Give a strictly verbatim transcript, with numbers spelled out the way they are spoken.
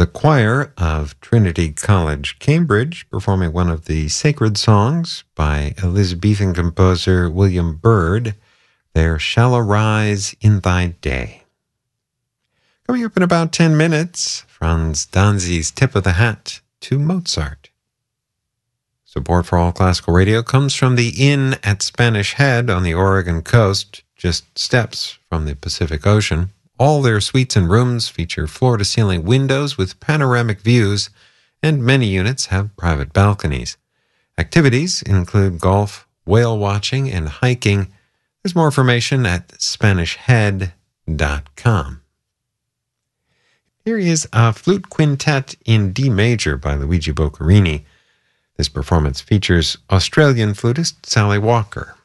the choir of Trinity College, Cambridge, performing one of the sacred songs by Elizabethan composer William Byrd, There Shall Arise in Thy Day. Coming up in about ten minutes, Franz Danzi's Tip of the Hat to Mozart. Support for All Classical Radio comes from the Inn at Spanish Head on the Oregon coast, just steps from the Pacific Ocean. All their suites and rooms feature floor-to-ceiling windows with panoramic views, and many units have private balconies. Activities include golf, whale watching, and hiking. There's more information at spanish head dot com. Here is a flute quintet in D major by Luigi Boccherini. This performance features Australian flutist Sally Walker.